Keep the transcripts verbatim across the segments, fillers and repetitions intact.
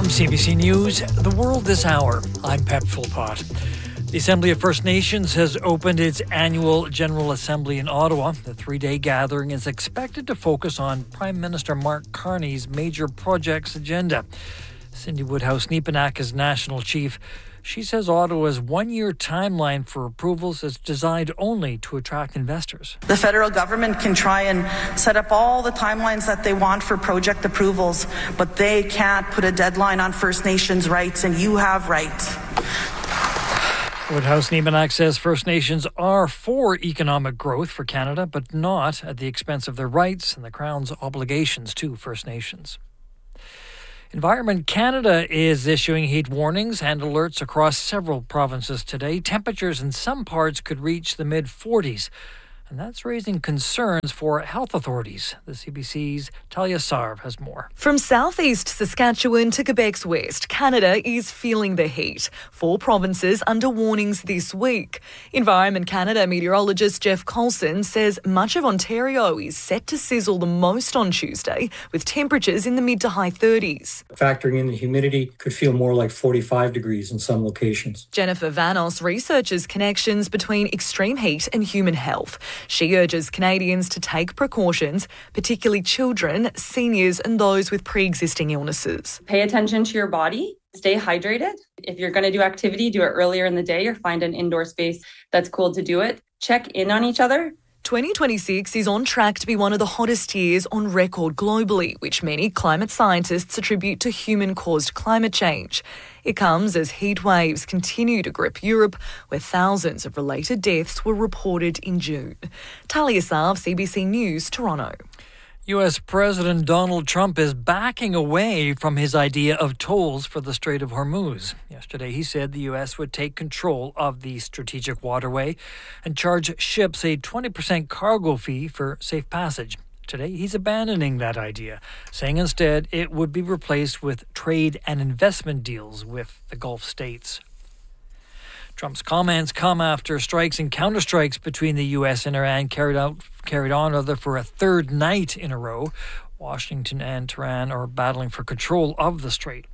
From C B C News, The World This Hour, I'm Pep Philpott. The Assembly of First Nations has opened its annual General Assembly in Ottawa. The three-day gathering is expected to focus on Prime Minister Mark Carney's major projects agenda. Cindy Woodhouse-Nepenak is National Chief. She says Ottawa's one-year timeline for approvals is designed only to attract investors. The federal government can try and set up all the timelines that they want for project approvals, but they can't put a deadline on First Nations rights, and you have rights. Woodhouse-Nepenak says First Nations are for economic growth for Canada, but not at the expense of their rights and the Crown's obligations to First Nations. Environment Canada is issuing heat warnings and alerts across several provinces today. Temperatures in some parts could reach the mid forties, and that's raising concerns for health authorities. The C B C's Talia Sarv has more. From southeast Saskatchewan to Quebec's west, Canada is feeling the heat. Four provinces under warnings this week. Environment Canada meteorologist Jeff Coulson says much of Ontario is set to sizzle the most on Tuesday, with temperatures in the mid to high thirties. Factoring in the humidity, could feel more like forty-five degrees in some locations. Jennifer Vanos researches connections between extreme heat and human health. She urges Canadians to take precautions, particularly children, seniors and those with pre-existing illnesses. Pay attention to your body. Stay hydrated. If you're going to do activity, do it earlier in the day or find an indoor space that's cool to do it. Check in on each other. twenty twenty-six is on track to be one of the hottest years on record globally, which many climate scientists attribute to human-caused climate change. It comes as heat waves continue to grip Europe, where thousands of related deaths were reported in June. Talia Sarv, C B C News, Toronto. U S President Donald Trump is backing away from his idea of tolls for the Strait of Hormuz. Yesterday, he said the U S would take control of the strategic waterway and charge ships a twenty percent cargo fee for safe passage. Today, he's abandoning that idea, saying instead it would be replaced with trade and investment deals with the Gulf states. Trump's comments come after strikes and counterstrikes between the U S and Iran carried out carried on rather for a third night in a row. Washington and Tehran are battling for control of the strait.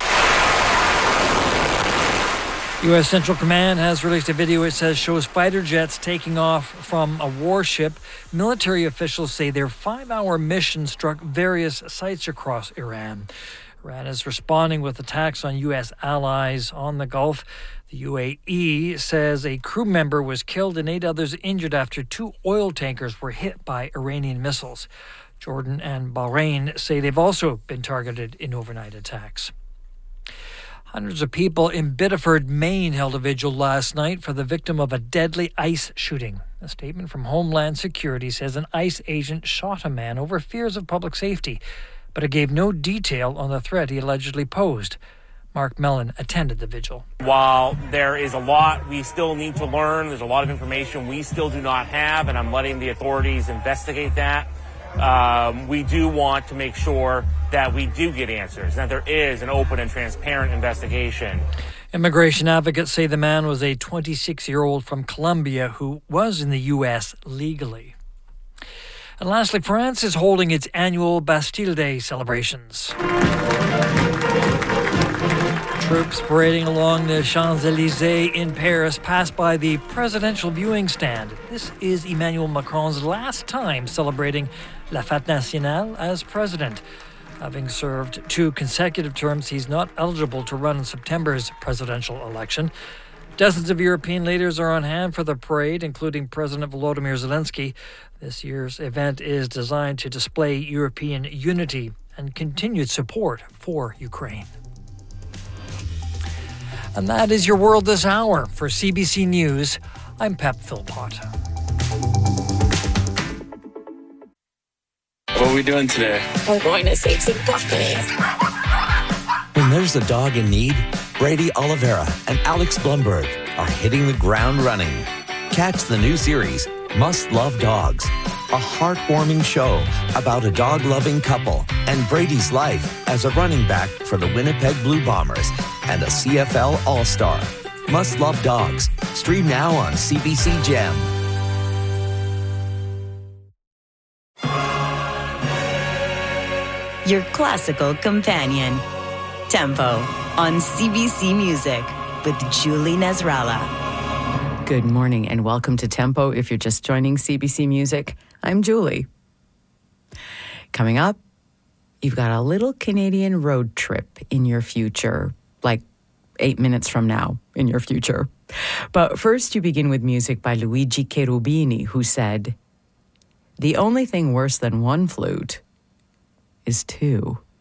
U S Central Command has released a video it says shows fighter jets taking off from a warship. Military officials say their five-hour mission struck various sites across Iran. Iran is responding with attacks on U S allies on the Gulf. The U A E says a crew member was killed and eight others injured after two oil tankers were hit by Iranian missiles. Jordan and Bahrain say they've also been targeted in overnight attacks. Hundreds of people in Biddeford, Maine held a vigil last night for the victim of a deadly ICE shooting. A statement from Homeland Security says an ICE agent shot a man over fears of public safety, but it gave no detail on the threat he allegedly posed. Mark Mellon attended the vigil. While there is a lot we still need to learn, there's a lot of information we still do not have, and I'm letting the authorities investigate that. Um, we do want to make sure that we do get answers, that there is an open and transparent investigation. Immigration advocates say the man was a twenty-six-year-old from Colombia who was in the U S legally. And lastly, France is holding its annual Bastille Day celebrations. Troops parading along the Champs-Élysées in Paris passed by the presidential viewing stand. This is Emmanuel Macron's last time celebrating La Fête Nationale as president. Having served two consecutive terms, he's not eligible to run in September's presidential election. Dozens of European leaders are on hand for the parade, including President Volodymyr Zelensky. This year's event is designed to display European unity and continued support for Ukraine. And that is your World This Hour. For C B C News, I'm Pep Philpott. What are we doing today? We're going to save some puppies. When there's a dog in need, Brady Oliveira and Alex Blumberg are hitting the ground running. Catch the new series, Must Love Dogs, a heartwarming show about a dog-loving couple and Brady's life as a running back for the Winnipeg Blue Bombers and a C F L All-Star. Must Love Dogs. Stream now on C B C Gem. Your classical companion. Tempo on C B C Music with Julie Nasrallah. Good morning and welcome to Tempo. If you're just joining C B C Music, I'm Julie. Coming up, you've got a little Canadian road trip in your future, like eight minutes from now in your future. But first, you begin with music by Luigi Cherubini, who said, "The only thing worse than one flute is two."